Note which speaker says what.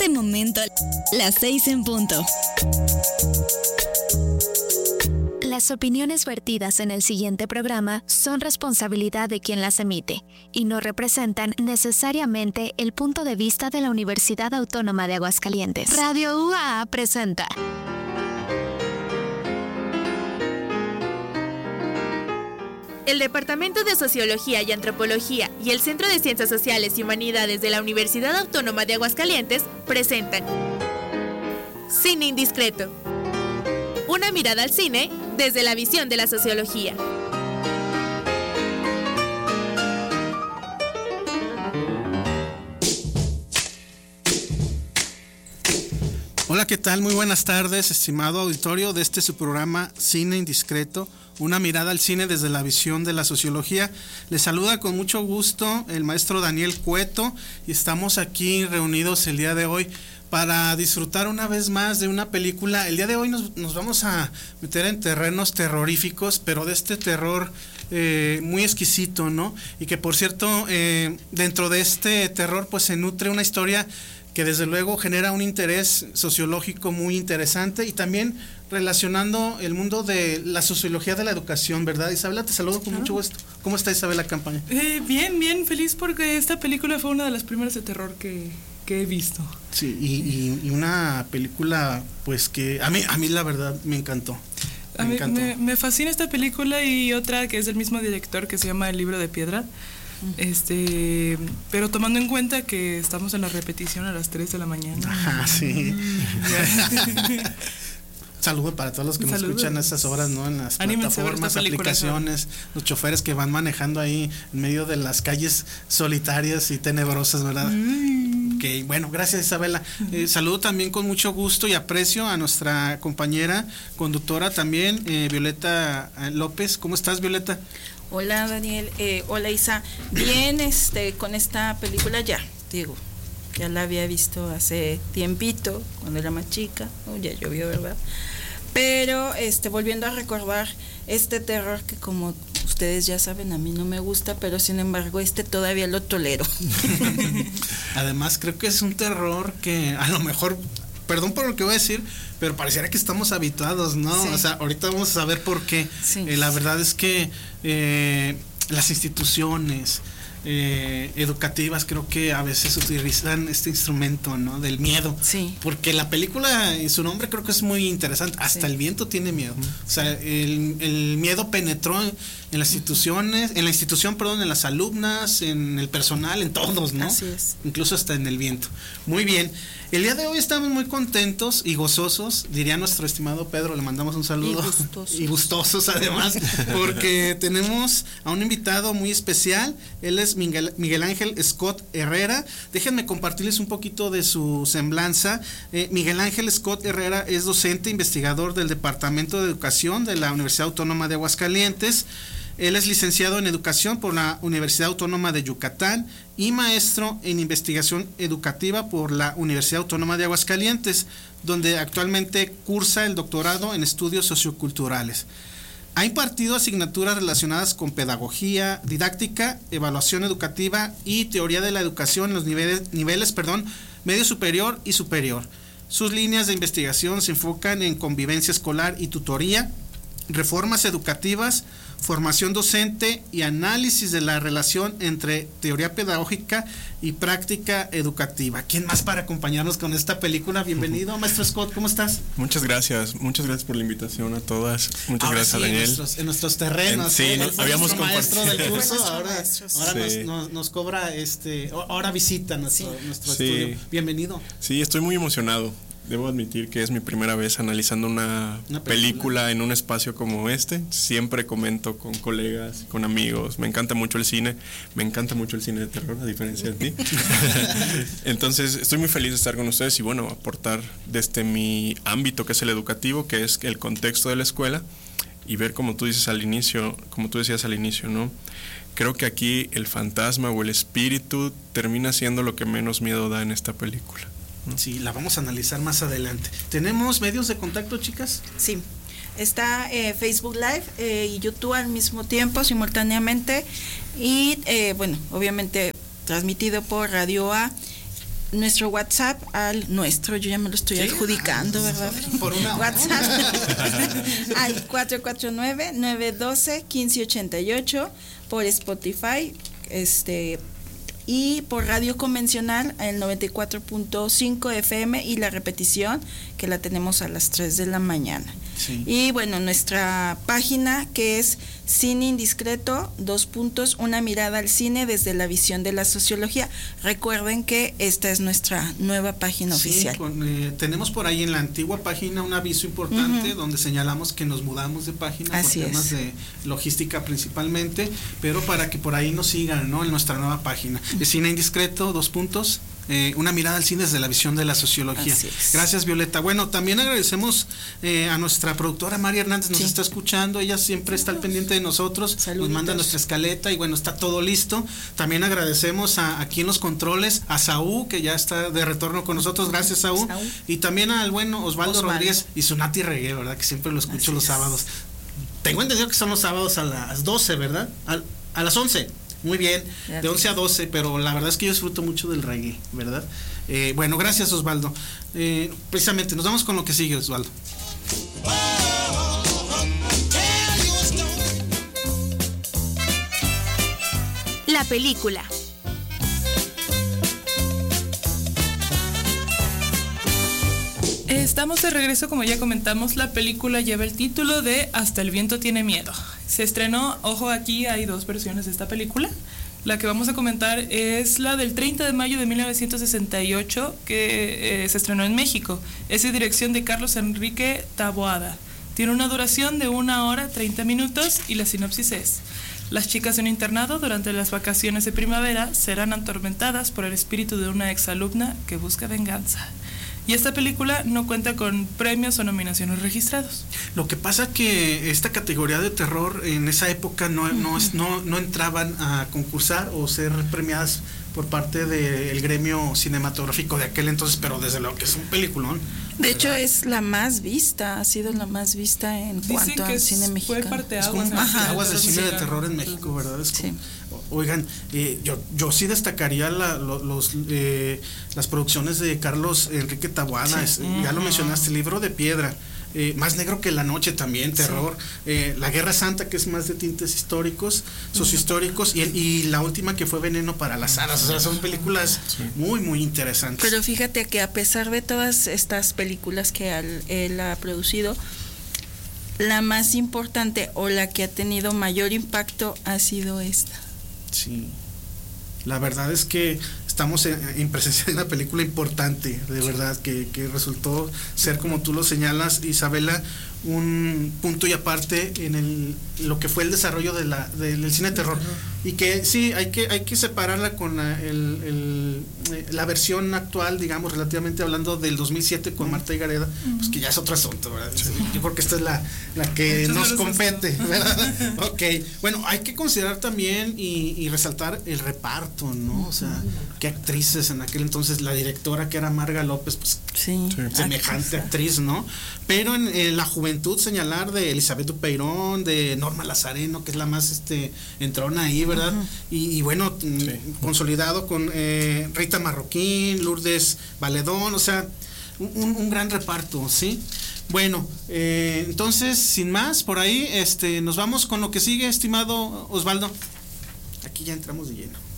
Speaker 1: este momento, las 6 en punto.
Speaker 2: Las opiniones vertidas en el siguiente programa son responsabilidad de quien las emite y no representan necesariamente el punto de vista de la Universidad Autónoma de Aguascalientes. Radio UAA presenta.
Speaker 3: El Departamento de Sociología y Antropología y el Centro de Ciencias Sociales y Humanidades de la Universidad Autónoma de Aguascalientes presentan Cine Indiscreto. Una mirada al cine desde la visión de la sociología.
Speaker 4: Hola, ¿qué tal? Muy buenas tardes, estimado auditorio de su programa Cine Indiscreto, una mirada al cine desde la visión de la sociología. Les saluda con mucho gusto el maestro Daniel Cueto y estamos aquí reunidos el día de hoy para disfrutar una vez más de una película. El día de hoy nos vamos a meter en terrenos terroríficos, pero de este terror muy exquisito, ¿no? Y que por cierto, dentro de este terror pues se nutre una historia que desde luego genera un interés sociológico muy interesante y también relacionando el mundo de la sociología de la educación, ¿verdad? Isabela, te saludo con mucho gusto. ¿Cómo está Isabela Campaña?
Speaker 5: Bien, feliz porque esta película fue una de las primeras de terror que he visto.
Speaker 4: Sí, y una película pues que a mí la verdad me encantó.
Speaker 5: Me fascina esta película y otra que es del mismo director que se llama El Libro de Piedra. Pero tomando en cuenta que estamos en la repetición a las 3 de la mañana.
Speaker 4: Ajá, sí. Saludo para todos los que nos escuchan a estas horas, ¿no? En las plataformas, aplicaciones, los choferes que van manejando ahí en medio de las calles solitarias y tenebrosas, ¿verdad? Okay, bueno, gracias Isabela. Saludo también con mucho gusto y aprecio a nuestra compañera conductora también, Violeta López. ¿Cómo estás, Violeta?
Speaker 6: Hola Daniel, hola Isa. Bien, con esta película ya la había visto hace tiempito, cuando era más chica, ya llovió, ¿verdad? Pero volviendo a recordar este terror que, como ustedes ya saben, a mí no me gusta, pero sin embargo todavía lo tolero.
Speaker 4: Además creo que es un terror que a lo mejor, perdón por lo que voy a decir, pero pareciera que estamos habituados, ¿no? Sí. O sea, ahorita vamos a saber por qué. Sí. La verdad es que las instituciones educativas creo que a veces utilizan este instrumento, ¿no? Del miedo. Sí. Porque la película, en su nombre creo que es muy interesante. Hasta el viento tiene miedo. O sea, el miedo penetró en las instituciones, en las alumnas, en el personal, en todos, ¿no?
Speaker 6: Así es.
Speaker 4: Incluso hasta en el viento. Muy bien. El día de hoy estamos muy contentos y gozosos, diría nuestro estimado Pedro, le mandamos un saludo. Y gustosos además, porque tenemos a un invitado muy especial. Él es Miguel Ángel Scott Herrera. Déjenme compartirles un poquito de su semblanza. Miguel Ángel Scott Herrera es docente investigador del Departamento de Educación de la Universidad Autónoma de Aguascalientes. Él es licenciado en Educación por la Universidad Autónoma de Yucatán y maestro en Investigación Educativa por la Universidad Autónoma de Aguascalientes, donde actualmente cursa el doctorado en Estudios Socioculturales. Ha impartido asignaturas relacionadas con pedagogía, didáctica, evaluación educativa y teoría de la educación en los niveles medio superior y superior. Sus líneas de investigación se enfocan en convivencia escolar y tutoría, reformas educativas, formación docente y análisis de la relación entre teoría pedagógica y práctica educativa. ¿Quién más para acompañarnos con esta película? Bienvenido, maestro Scott, ¿cómo estás?
Speaker 7: Muchas gracias por la invitación a todas. Muchas gracias, Daniel.
Speaker 4: En nuestros terrenos.
Speaker 7: Sí, habíamos
Speaker 4: maestro del curso, ahora sí. nos cobra ahora visita nuestro estudio. Bienvenido.
Speaker 7: Sí, estoy muy emocionado. Debo admitir que es mi primera vez analizando una película en un espacio como este. Siempre comento con colegas, con amigos. Me encanta mucho el cine. Me encanta mucho el cine de terror, a diferencia de ti. Entonces, estoy muy feliz de estar con ustedes y, bueno, aportar desde mi ámbito, que es el educativo, que es el contexto de la escuela, y ver, como tú decías al inicio, ¿no? Creo que aquí el fantasma o el espíritu termina siendo lo que menos miedo da en esta película.
Speaker 4: Sí, la vamos a analizar más adelante. ¿Tenemos medios de contacto, chicas?
Speaker 6: Sí, está Facebook Live y YouTube al mismo tiempo, simultáneamente, y obviamente transmitido por Radio A nuestro WhatsApp yo ya me lo estoy adjudicando, ¿verdad?
Speaker 4: Por una
Speaker 6: WhatsApp al 449-912-1588, por Spotify, y por radio convencional el 94.5 FM y la repetición que la tenemos a las 3 de la mañana.
Speaker 4: Sí.
Speaker 6: Y bueno, nuestra página que es Cine Indiscreto, una mirada al cine desde la visión de la sociología. Recuerden que esta es nuestra nueva página oficial.
Speaker 4: Tenemos por ahí en la antigua página un aviso importante donde señalamos que nos mudamos de página por temas de logística principalmente, pero para que por ahí nos sigan, ¿no? En nuestra nueva página. Es Cine Indiscreto, una mirada al cine desde la visión de la sociología. Gracias, Violeta. Bueno, también agradecemos a nuestra productora María Hernández, nos está escuchando, ella siempre está al pendiente de nosotros. Saluditos. Nos manda nuestra escaleta y bueno, está todo listo. También agradecemos aquí en los controles a Saúl, que ya está de retorno con nosotros. Gracias, Saúl. Y también al bueno Osvaldo Rodríguez y su Nati Reggae, ¿verdad? Que siempre lo escucho los sábados. Tengo entendido que son los sábados a las 12, ¿verdad? A las 11. Muy bien, de 11 a 12, pero la verdad es que yo disfruto mucho del reggae, ¿verdad? Bueno, gracias, Osvaldo. Precisamente, nos vamos con lo que sigue, Osvaldo.
Speaker 3: La película.
Speaker 5: Estamos de regreso, como ya comentamos, la película lleva el título de Hasta el viento tiene miedo. Se estrenó, ojo, aquí hay dos versiones de esta película. La que vamos a comentar es la del 30 de mayo de 1968, que se estrenó en México. Es de dirección de Carlos Enrique Taboada. Tiene una duración de 1 hora 30 minutos y la sinopsis es: las chicas de un internado durante las vacaciones de primavera serán atormentadas por el espíritu de una exalumna que busca venganza. Y esta película no cuenta con premios o nominaciones registrados.
Speaker 4: Lo que pasa que esta categoría de terror en esa época no entraban a concursar o ser premiadas por parte del gremio cinematográfico de aquel entonces, pero desde luego que es un peliculón.
Speaker 6: De hecho es la más vista, ha sido la más vista en cuanto al cine mexicano.
Speaker 5: Fue parteaguas,
Speaker 4: es como parteaguas del cine de terror en México, ¿verdad? Oigan, yo sí destacaría las producciones de Carlos Enrique Taboada. Ya lo mencionaste, Libro de Piedra, Más negro que la noche también, terror, La Guerra Santa, que es más de tintes históricos, sociohistóricos, y la última que fue Veneno para las Hadas. O sea, son películas muy, muy interesantes.
Speaker 6: Pero fíjate que a pesar de todas estas películas que él ha producido, la más importante o la que ha tenido mayor impacto ha sido esta.
Speaker 4: Sí, la verdad es que estamos en presencia de una película importante, de verdad, que resultó ser, como tú lo señalas, Isabela, un punto y aparte en lo que fue el desarrollo del cine de terror, y que sí hay que separarla con la versión actual, digamos, relativamente hablando, del 2007 con Marta y Gareda, pues que ya es otro asunto, ¿verdad? Yo creo que esta es la que nos compete, ¿verdad? Ok, bueno, hay que considerar también y resaltar el reparto, ¿no? O sea, qué actrices en aquel entonces, la directora que era Marga López, pues semejante actriz, ¿no? Pero en la juventud señalar de Elizabeth Dupeirón, de Norma Lazareno, que es la más entrona ahí, ¿verdad? Y bueno, consolidado con Rita Marroquín, Lourdes Valedón, o sea, un gran reparto, ¿sí? Bueno, entonces, sin más, por ahí nos vamos con lo que sigue, estimado Osvaldo. Aquí ya entramos de lleno.